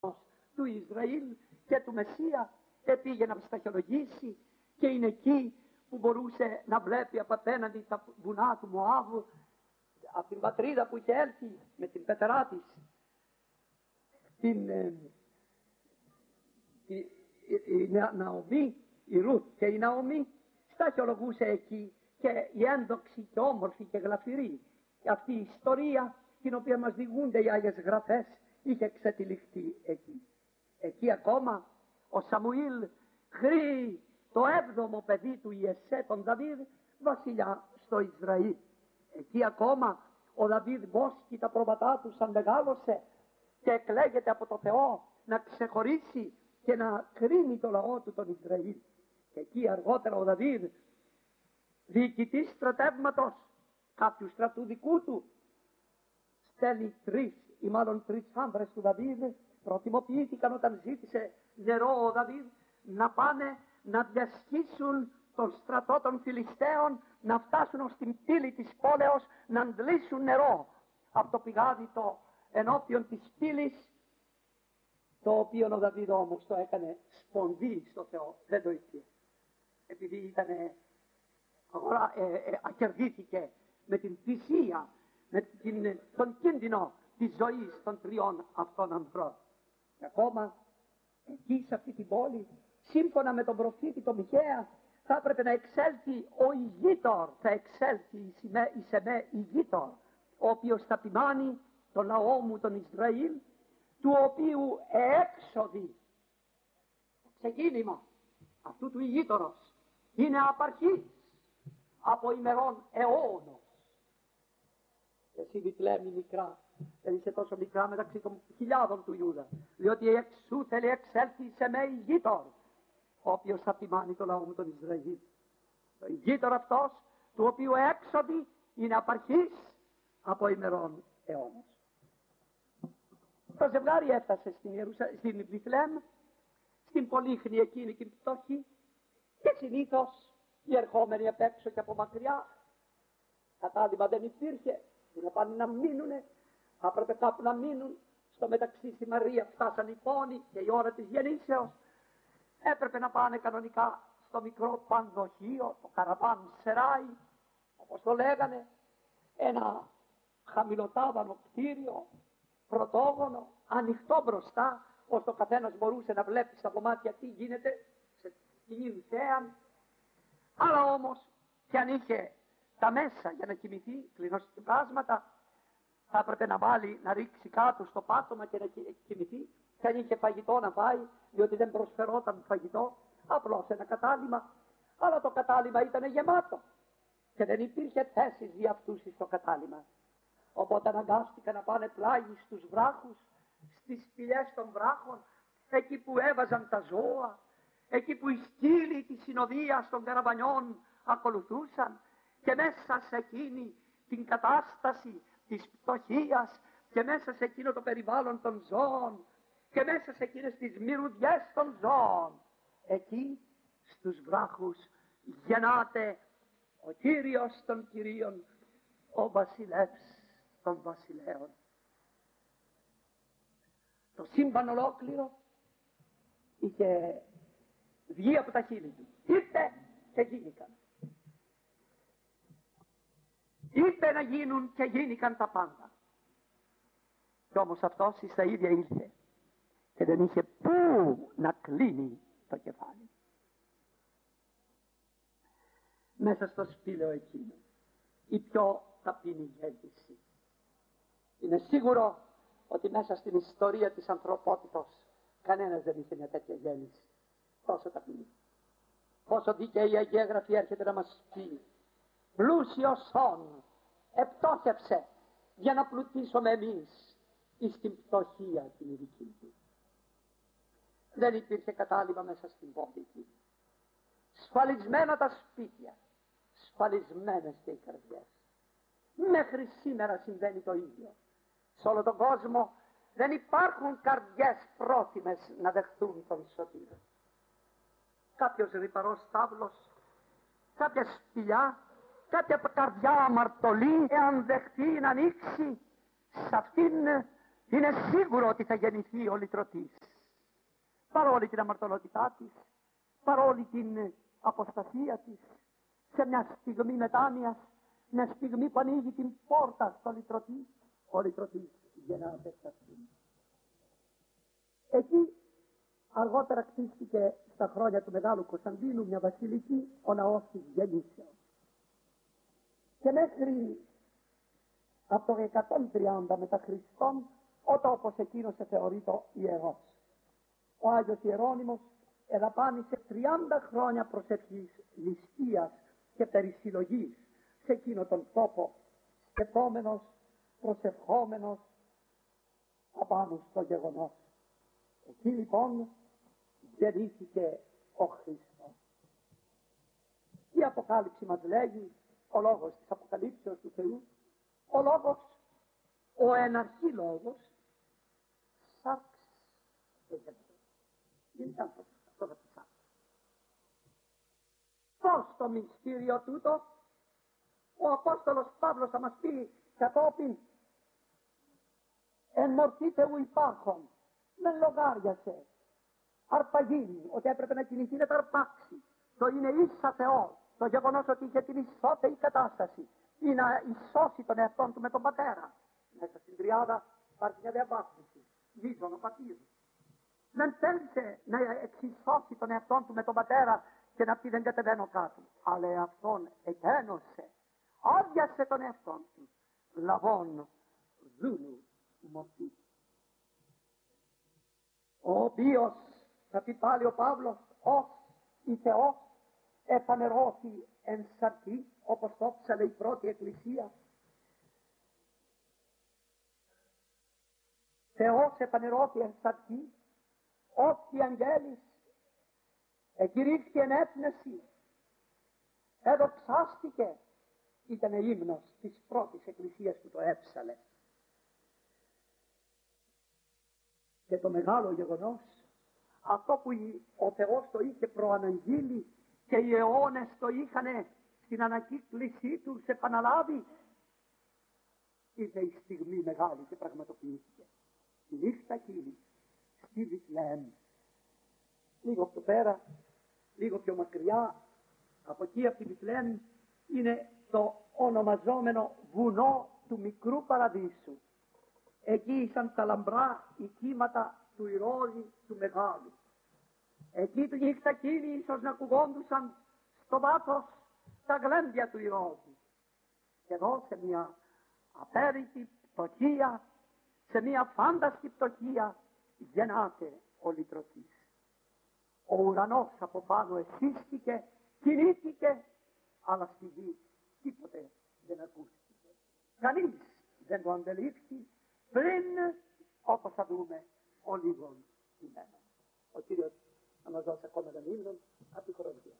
του Ισραήλ και του Μεσσία, πήγε να σταχυολογήσει και είναι εκεί που μπορούσε να βλέπει από απέναντι τα βουνά του Μωάβ, από την πατρίδα που είχε έλθει με την πετερά της, η Ναομή, η Ρούθ και η Ναομή σταχυολογούσε εκεί, και η ένδοξη και όμορφη και γλαφυρή αυτή η ιστορία, την οποία μας διηγούνται οι Άγιες Γραφές, είχε εξετυλιχθεί εκεί. Εκεί ακόμα ο Σαμουήλ χρήει το 7ο παιδί του Ιεσέ, τον Δαβίδ, βασιλιά στο Ισραήλ. Εκεί ακόμα ο Δαβίδ βόσκει τα πρόβατά του σαν μεγάλωσε και εκλέγεται από το Θεό να ξεχωρίσει και να κρίνει το λαό του τον Ισραήλ. Και εκεί αργότερα ο Δαβίδ, διοικητής στρατεύματος κάποιου στρατού δικού του, στέλνει 3 ή μάλλον 3 άνδρες του Δαβίδ, προτιμοποιήθηκαν όταν ζήτησε νερό ο Δαβίδ, να πάνε να διασχίσουν τον στρατό των Φιλιστέων, να φτάσουν ως την πύλη της πόλεως, να αντλήσουν νερό από το πηγάδι το ενώπιον της πύλης, το οποίο ο Δαβίδ όμως το έκανε σπονδί στο Θεό, δεν το ήπιε, επειδή ήταν ακερδίθηκε με την θυσία, με τον κίνδυνο της ζωής των 3 αυτών ανθρώπων. Και ακόμα εκεί σε αυτή την πόλη, σύμφωνα με τον προφήτη τον Μιχαία, θα έπρεπε να εξέλθει ο Ηγείτορ, θα εξέλθει η Σεμέ Ηγείτορ, ο οποίος θα ποιμάνει το λαό μου τον Ισραήλ, του οποίου έξοδη το ξεκίνημα αυτού του Ηγείτορος είναι απαρχής από ημερών αιώνος. Εσύ Βηθλέμ μικρά, δεν είσαι τόσο μικρά μεταξύ των χιλιάδων του Ιούδα, διότι εξού θέλει εξέλθει σε με Ηγείτορ, ο οποίος θα ποιμάνει το λαό μου τον Ισραήλ. Το Ηγείτορ αυτός, του οποίου έξοδη είναι απαρχής από ημερών αιώνος. Το ζευγάρι έφτασε στην Βηθλέμ, στην πολύχνη εκείνη την πτώχη, και συνήθως οι ερχόμενοι απ' έξω και από μακριά, κατάλημα δεν υπήρχε, να πάνε να μείνουνε, έπρεπε κάπου να μείνουν. Στο μεταξύ στη Μαρία φτάσαν οι πόνοι και η ώρα της γεννήσεως, έπρεπε να πάνε κανονικά στο μικρό πανδοχείο, το καραβάν Σεράι, όπως το λέγανε, ένα χαμηλοτάβανο κτίριο, πρωτόγονο, ανοιχτό μπροστά, ώστε ο καθένας μπορούσε να βλέπει στα κομμάτια τι γίνεται σε κοινή θέαν. Αλλά όμως, κι αν είχε τα μέσα για να κοιμηθεί, κλινοσκεπάσματα, θα έπρεπε να βάλει, να ρίξει κάτω στο πάτωμα και να κοιμηθεί. Και αν είχε φαγητό να φάει, διότι δεν προσφερόταν φαγητό, απλώς ένα κατάλημα. Αλλά το κατάλημα ήταν γεμάτο και δεν υπήρχε θέσεις για αυτούς στο κατάλημα. Οπότε αναγκάστηκαν να πάνε πλάγι στους βράχους, στις σπηλιές των βράχων, εκεί που έβαζαν τα ζώα, εκεί που οι σκύλοι της συνοδείας των καραβανιών ακολουθούσαν, και μέσα σε εκείνη την κατάσταση της πτωχίας και μέσα σε εκείνο το περιβάλλον των ζώων και μέσα σε εκείνες τις μυρουδιές των ζώων, εκεί στους βράχους γεννάται ο Κύριος των Κυρίων, ο Βασιλεύς των Βασιλέων. Το σύμπαν ολόκληρο είχε βγει από τα χείλη του. Είπε και γίνηκαν. Είπε να γίνουν και γίνηκαν τα πάντα. Κι όμως αυτός στα ίδια ήρθε και δεν είχε πού να κλείνει το κεφάλι. Μέσα στο σπήλαιο εκείνο, η πιο ταπεινή γέννηση. Είναι σίγουρο ότι μέσα στην ιστορία της ανθρωπότητος κανένας δεν είχε μια τέτοια γέννηση. Τόσο ταπεινή. Πόσο δίκαιη η Αγία Γραφή έρχεται να μας πει: πλούσιος όν επτόχευσε για να πλουτίσουμε εμείς εις την πτωχία την ειδική του. Δεν υπήρχε κατάλημα μέσα στην πόλη εκεί. Σφαλισμένα τα σπίτια, σφαλισμένες και οι καρδιές. Μέχρι σήμερα συμβαίνει το ίδιο. Σε όλο τον κόσμο δεν υπάρχουν καρδιές πρόθυμες να δεχθούν τον Σωτήρα. Κάποιος ρυπαρός τάβλος, κάποια σπηλιά, κάποια καρδιά αμαρτωλή, εάν δεχτεί να ανοίξει σε αυτήν είναι σίγουρο ότι θα γεννηθεί ο λυτρωτής. Παρόλη την αμαρτωλότητά της, παρόλη την αποστασία της, σε μια στιγμή μετάνοιας, μια στιγμή που ανοίγει την πόρτα στο λυτρωτή, ο λυτρωτής γεννάται σε αυτήν. Εκεί αργότερα κτίστηκε στα χρόνια του Μεγάλου Κωνσταντίνου μια βασιλική, ο ναός της Γεννήσεως. Και μέχρι από το 130 μετά Χριστόν, ο τόπος εκείνος θεωρείται ιερός. Ο Άγιος Ιερώνυμος εδαπάνησε 30 χρόνια προσευχής, ληστείας και περισυλλογής σε εκείνο τον τόπο, σκεπτόμενος, προσευχόμενος απάνω στο γεγονός. Εκεί λοιπόν γεννήθηκε ο Χριστός. Η Αποκάλυψη μας λέγει, ο λόγος της Αποκαλύψεως του Θεού, ο λόγος, ο εναρχή λόγος, σάρξ έγινε. Δεν ήταν αυτό το σάρξ. Πώς το μυστήριο τούτο, ο Απόστολος Παύλος θα μας πει κατόπιν, εν μορφή Θεού υπάρχον, δεν λογάριασε αρπαγίνη, ότι έπρεπε να κινηθεί να τα αρπάξει. Το είναι ίσα Θεό, το γεγονός ότι είχε την ισότερη κατάσταση ή να ισώσει τον εαυτόν του με τον πατέρα. Μέσα στην τριάδα υπάρχει μια διαβάθμιση, βίζων ο πατήρ. Δεν θέλησε να εξισώσει τον εαυτόν του με τον πατέρα και να πει δεν κατεβαίνω κάτω. Αλλά εαυτόν εκένωσε, άδειασε τον εαυτόν του, λαβών δούνου μορφή. Ο οποίος, θα πει πάλι ο Παύλος, ως η Θεός επανερώθη εν σαρκή, όπως το ψαλε η πρώτη Εκκλησία. Θεός επανερώθη εν σαρκή, ως η αγγέλης εκηρύχθη εν έθνεση, εδοξάστηκε, ήταν ύμνος της πρώτης Εκκλησίας που το έψαλε. Και το μεγάλο γεγονός, αυτό που ο Θεός το είχε προαναγγείλει και οι αιώνες το είχαν στην ανακύκλησή του επαναλάβει, ήρθε η στιγμή μεγάλη και πραγματοποιήθηκε. Τη νύχτα εκείνη στη Βιθλεέμ, λίγο πιο πέρα, λίγο πιο μακριά, από εκεί από τη Βιθλεέμ είναι το ονομαζόμενο βουνό του Μικρού Παραδείσου. Εκεί ήσαν τα λαμπρά οι κύματα του Ηρώδη του Μεγάλου. Εκεί του νύχτα εκείνη ίσως να ακουγόντουσαν στο βάθος τα γλέντια του Ηρώδη. Και εδώ σε μια απέρητη πτωχία, σε μια φάνταστη πτωχία γεννάται ο λυτρωτής. Ο ουρανός από πάνω εσύστηκε, κινήθηκε, αλλά στη γη τίποτε δεν ακούστηκε. Κανείς δεν το αντελήφθη πριν, όπως θα δούμε, ο λίγον ημένα. Ο Κύριος να μας δώσει ακόμα έναν ύμνο από τη χοροδία.